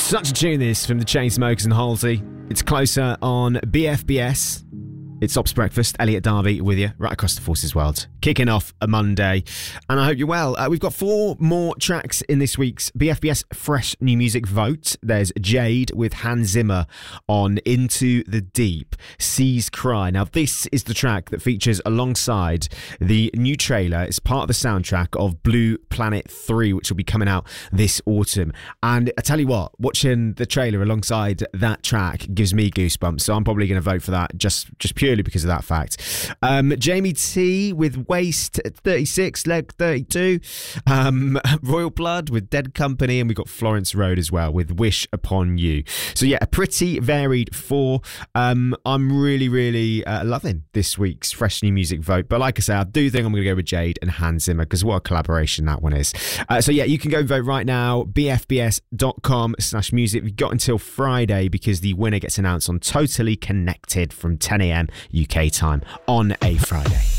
Such a tune this from the Chainsmokers and Halsey. It's Closer on BFBS. It's Ops Breakfast. Elliot Darby with you right across the Forces world. Kicking off a Monday. And I hope you're well. We've got 4 more tracks in this week's BFBS Fresh New Music Vote. There's Jade with Hans Zimmer on Into the Deep, Seas Cry. Now, this is the track that features alongside the new trailer. It's part of the soundtrack of Blue Planet 3, which will be coming out this autumn. And I tell you what, watching the trailer alongside that track gives me goosebumps. So I'm probably going to vote for that just purely because of that fact. Jamie T with Waste 36, Leg 32. Royal Blood with Dead Company. And we've got Florence Road as well with Wish Upon You. So yeah, a pretty varied 4. I'm really loving this week's Fresh New Music Vote. But like I say, I do think I'm going to go with Jade and Hans Zimmer because what a collaboration that one is. So yeah, you can go and vote right now. bfbs.com/music. We've got until Friday because the winner gets announced on Totally Connected from 10 a.m. UK time on a Friday.